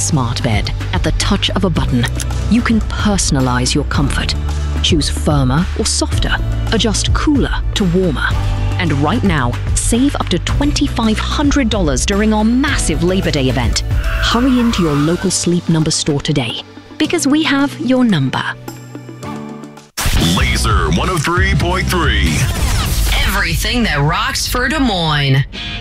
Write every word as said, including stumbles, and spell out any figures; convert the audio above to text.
smart bed at the touch of a button. You can personalize your comfort. Choose firmer or softer. Adjust cooler to warmer. And right now, save up to two thousand five hundred dollars during our massive Labor Day event. Hurry into your local Sleep Number store today, because we have your number. Laser one oh three point three. Everything that rocks for Des Moines.